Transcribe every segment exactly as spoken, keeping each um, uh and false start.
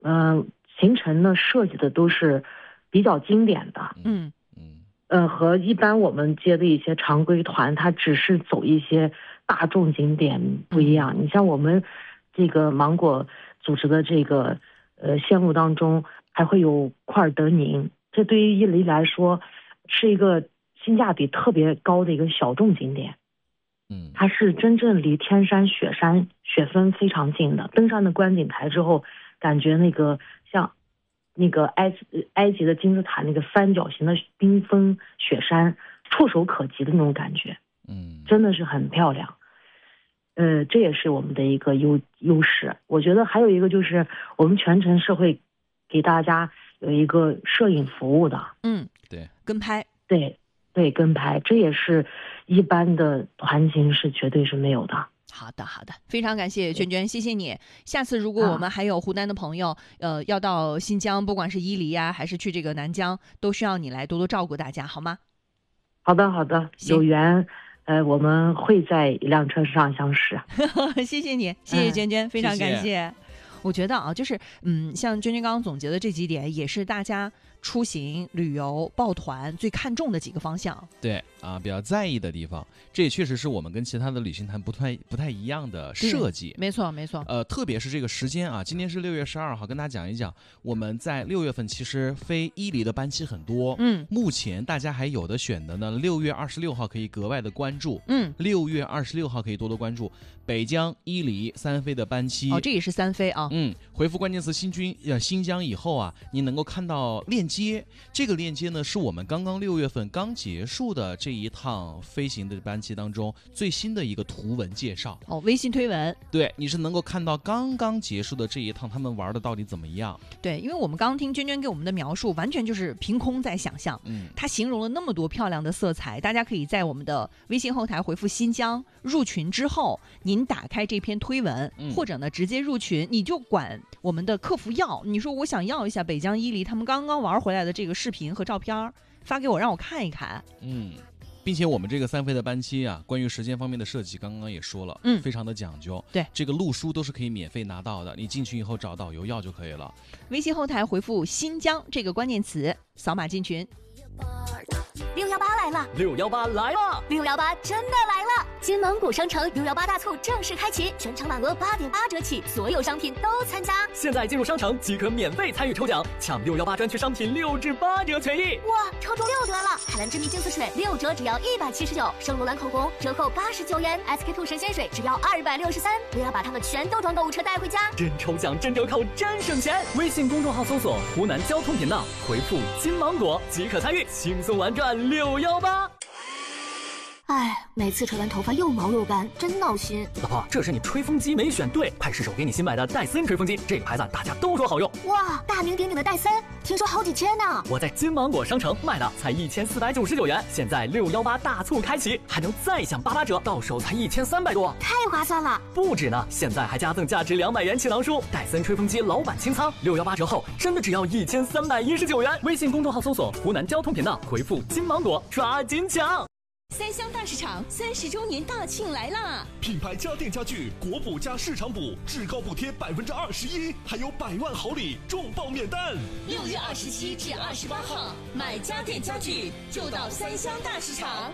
嗯、呃，行程呢设计的都是比较经典的， 嗯嗯，呃，和一般我们接的一些常规团，它只是走一些大众景点不一样。嗯、你像我们这个芒果组织的这个呃线路当中，还会有库尔德宁，这对于伊犁来说是一个性价比特别高的一个小众景点。 嗯， 它是真正离天山雪山雪峰非常近的。登上的观景台之后，感觉那个像那个埃埃及的金字塔那个三角形的冰封雪山触手可及的那种感觉， 嗯， 真的是很漂亮。呃，这也是我们的一个优优势。我觉得还有一个就是我们全程是会给大家有一个摄影服务的。 嗯， 对， 跟拍， 对对，跟拍，这也是一般的团情是绝对是没有的。 好的，好的，非常感谢娟娟，谢谢你。下次如果我们还有湖南的朋友，啊、呃，要到新疆，不管是伊犁呀，还是去这个南疆，都需要你来多多照顾大家，好吗？ 好的，好的，有缘，呃，我们会在一辆车上相识。 谢谢你，谢谢娟娟，嗯、非常感谢。 谢谢我觉得啊，就是嗯，像娟娟刚刚总结的这几点，也是大家出行、旅游、抱团最看重的几个方向。 对啊，比较在意的地方，这也确实是我们跟其他的旅行团不太不太一样的设计。 没错，没错。 呃，特别是这个时间啊，今天是六月十二号，跟大家讲一讲，我们在六月份其实飞伊犁的班机很多。 嗯， 目前大家还有的选的呢，六月二十六号可以格外的关注。 嗯， 六月二十六号可以多多关注北疆、伊犁三飞的班机。 哦，这也是三飞啊。 嗯，回复关键词新军呃新疆以后啊，你能够看到链接，这个链接呢是我们刚刚六月份刚结束的这一趟飞行的班机当中最新的一个图文介绍。 哦，微信推文。 对，你是能够看到刚刚结束的这一趟他们玩的到底怎么样。 对，因为我们刚刚听娟娟给我们的描述，完全就是凭空在想象。 嗯， 她形容了那么多漂亮的色彩，大家可以在我们的微信后台回复新疆入群之后，您打开这篇推文， 嗯、 或者呢直接入群，你就管我们的客服要，你说我想要一下北疆伊犁他们刚刚玩回来的这个视频和照片，发给我让我看一看。 嗯，并且我们这个三飞的班机啊，关于时间方面的设计，刚刚也说了， 嗯， 非常的讲究。 对， 这个路书都是可以免费拿到的，你进去以后找导游要就可以了。 微信后台回复新疆这个关键词，扫码进群。 六幺八来了， 六幺八来了， 六幺八真的来了！金芒果商城六幺八大促正式开启，全场满额八点八折起，所有商品都参加。 现在进入商城即可免费参与抽奖，抢六幺八专区商品六至八折权益。 哇，抽中六折了！海蓝之谜净色水六折只要一百七十九，圣罗兰口红折扣八十九元 ，S K two 神仙水只要二百六十三。不要把它们全都装购物车带回家， 真抽奖真折扣真省钱！微信公众号搜索湖南交通频道，回复金芒果即可参与，轻松玩转六幺八。 哎，每次吹完头发又毛又干，真闹心。 老婆，这是你吹风机没选对，快试手给你新买的戴森吹风机，这个牌子大家都说好用。 哇，大名鼎鼎的戴森，听说好几千呢。 我在金芒果商城卖的才一千四百九十九元，现在六幺八大促开启，还能再享八八折，到手才一千三百多， 太划算了。 不止呢，现在还加赠价值两百元气囊书，戴森吹风机老板清仓，六幺八折后真的只要一千三百一十九元。微信公众号搜索湖南交通频道，回复金芒果，抓紧抢。 三湘大市场三十周年大庆来啦！ 品牌家电家具国补加市场补，至高补贴百分之二十一，还有百万好礼，重磅免单。 六月二十七至二十八号，买家电家具就到三湘大市场。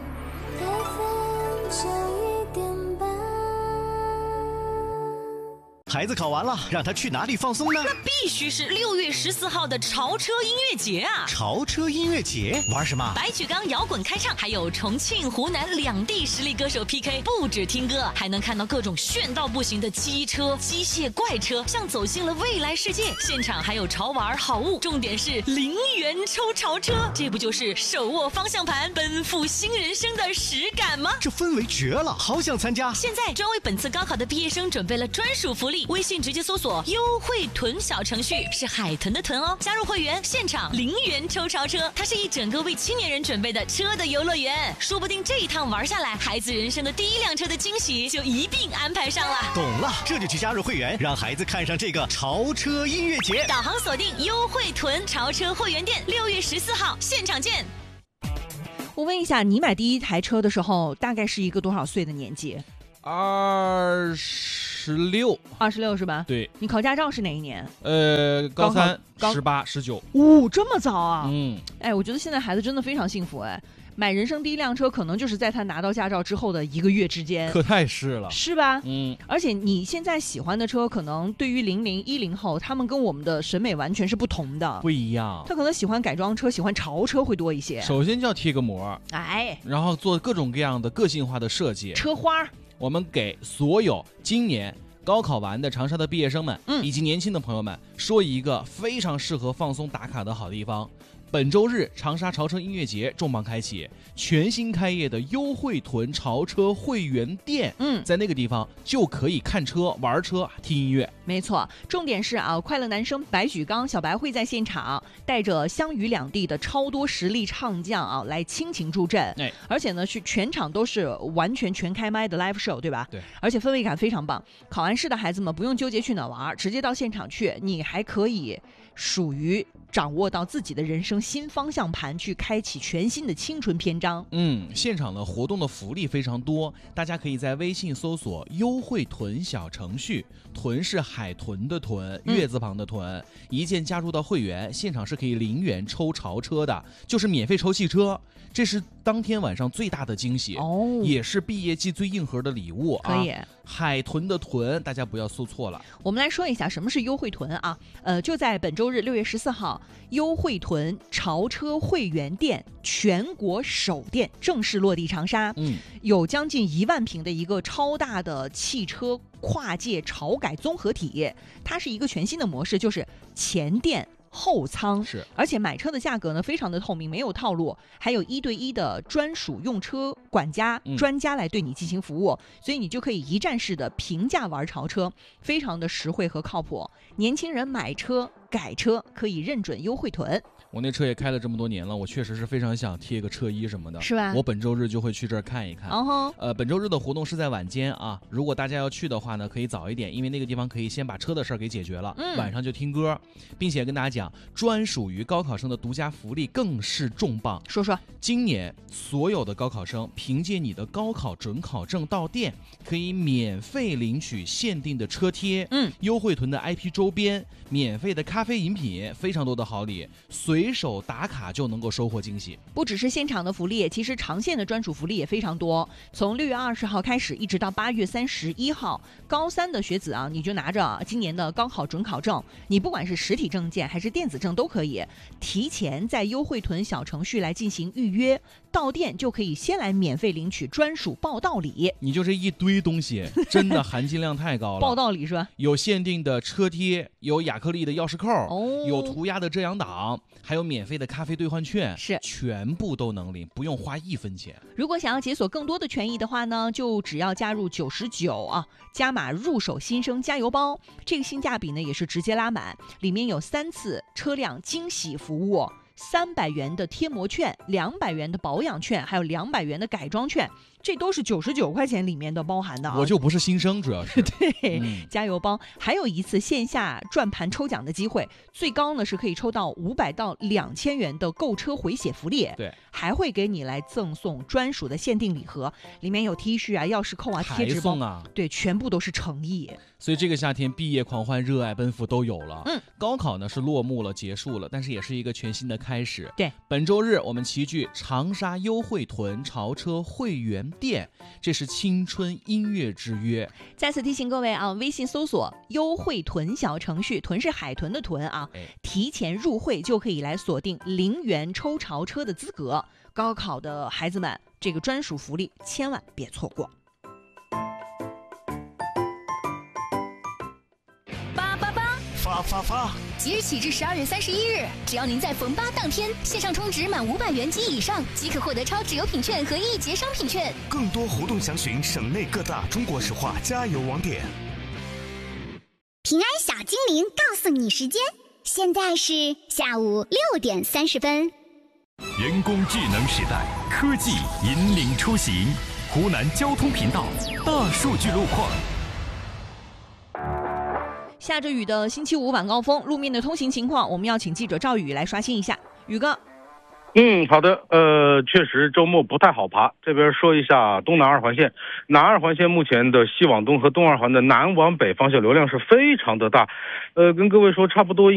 孩子考完了，让他去哪里放松呢？ 那必须是六月十四号的潮车音乐节啊！ 潮车音乐节玩什么？ 白举纲摇滚开唱，还有重庆、湖南两地实力歌手 P K， 不止听歌，还能看到各种炫到不行的机车、机械怪车，像走进了未来世界。现场还有潮玩好物，重点是零元抽潮车，这不就是手握方向盘奔赴新人生的实感吗？ 这氛围绝了，好想参加！ 现在专为本次高考的毕业生准备了专属福利。微信直接搜索优惠囤小程序，是海豚的豚哦，加入会员现场零元抽潮车，它是一整个为青年人准备的车的游乐园，说不定这一趟玩下来，孩子人生的第一辆车的惊喜就一并安排上了。 懂了，这就去加入会员，让孩子看上这个潮车音乐节。 导航锁定优惠囤潮车会员店，六月十四号现场见。 我问一下，你买第一台车的时候大概是一个多少岁的年纪？ 二十十六， 二十六是吧？ 对， 你考驾照是哪一年？ 呃，高三高十八、十九。 哦，这么早啊？ 嗯， 哎，我觉得现在孩子真的非常幸福哎。买人生第一辆车，可能就是在他拿到驾照之后的一个月之间， 可太是了， 是吧？ 嗯， 而且你现在喜欢的车，可能对于零零一零后，他们跟我们的审美完全是不同的， 不一样。 他可能喜欢改装车，喜欢潮车会多一些。 首先就要贴个膜， 哎， 然后做各种各样的个性化的设计。 车花， 我们给所有今年高考完的长沙的毕业生们， 嗯， 以及年轻的朋友们，说一个非常适合放松打卡的好地方。本周日，长沙潮车音乐节重磅开启，全新开业的优惠屯潮车会员店， 嗯， 在那个地方就可以看车、玩车、听音乐。 没错，重点是啊，快乐男生白举纲、小白会在现场，带着湘渝两地的超多实力唱将啊，来倾情助阵。 哎， 而且呢，是全场都是完全全开麦的 live show， 对吧？ 对， 而且氛围感非常棒。考完试的孩子们不用纠结去哪玩，直接到现场去，你还可以属于掌握到自己的人生新方向盘，去开启全新的青春篇章。 嗯，现场的活动的福利非常多，大家可以在微信搜索优惠屯小程序，屯是海豚的豚，月字旁的豚，嗯，一键加入到会员，现场是可以零元抽潮车的，就是免费抽汽车，这是当天晚上最大的惊喜哦， 也是毕业季最硬核的礼物啊！ 可以， 海豚的豚，大家不要搜错了。 我们来说一下什么是优惠屯啊？呃，就在本周日六月十四号，优惠屯潮车会员店全国首店正式落地长沙。 嗯， 有将近一万平的一个超大的汽车跨界潮改综合体，它是一个全新的模式，就是前店后仓， 是， 而且买车的价格呢非常的透明，没有套路，还有一对一的专属用车管家、 嗯、 专家来对你进行服务，所以你就可以一站式的平价玩潮车，非常的实惠和靠谱。年轻人买车改车可以认准优惠屯。 我那车也开了这么多年了，我确实是非常想贴个车衣什么的， 是吧？ 我本周日就会去这儿看一看。 哦、uh-huh. 呃，本周日的活动是在晚间啊，如果大家要去的话呢，可以早一点，因为那个地方可以先把车的事儿给解决了， 嗯， 晚上就听歌，并且跟大家讲，专属于高考生的独家福利更是重磅。 说说， 今年所有的高考生凭借你的高考准考证到店，可以免费领取限定的车贴， 嗯， 优惠屯的 I P 周边，免费的咖啡饮品，非常多的好礼，随手打卡就能够收获惊喜。 不只是现场的福利，其实长线的专属福利也非常多。从六月二十号开始，一直到八月三十一号，高三的学子啊，你就拿着今年的高考准考证，你不管是实体证件还是电子证都可以，提前在优惠屯小程序来进行预约，到店就可以先来免费领取专属报到礼。 你就这一堆东西，真的含金量太高了。 报到礼是吧？ 有限定的车贴，有亚克力的钥匙扣， 哦， 有涂鸦的遮阳挡，还有免费的咖啡兑换券， 是全部都能领，不用花一分钱。 如果想要解锁更多的权益的话呢，就只要加入九十九啊，加码入手新生加油包，这个性价比呢也是直接拉满，里面有三次车辆惊喜服务，三百元的贴膜券，两百元的保养券，还有两百元的改装券，这都是九十九块钱里面的包含的啊。 我就不是新生，主要是对、 嗯， 加油包，还有一次线下转盘抽奖的机会，最高呢是可以抽到五百到两千元的购车回血福利。 对， 还会给你来赠送专属的限定礼盒，里面有 T 恤啊、钥匙扣啊、贴纸包啊， 对，全部都是诚意。 所以这个夏天毕业狂欢、热爱奔赴都有了。 嗯， 高考呢是落幕了、结束了，但是也是一个全新的开始。 对， 本周日我们齐聚长沙优惠屯潮车会员店，这是青春音乐之约。 再次提醒各位啊，微信搜索优惠屯小程序，屯是海豚的屯啊， 哎、 提前入会就可以来锁定零元抽潮车的资格。高考的孩子们，这个专属福利千万别错过。 八八八， 发发发！ 即日起至十二月三十一日，只要您在逢八当天线上充值满五百元及以上，即可获得超值优品券和一节商品券。 更多活动详询省内各大中国石化加油网点。 平安小精灵告诉你时间，现在是下午六点三十分。 人工智能时代，科技引领出行。湖南交通频道大数据路况。 下着雨的星期五晚高峰，路面的通行情况，我们要请记者赵宇来刷新一下。宇哥， 嗯，好的，呃，确实周末不太好爬。这边说一下东南二环线，南二环线目前的西往东和东二环的南往北方向流量是非常的大，呃，跟各位说差不多。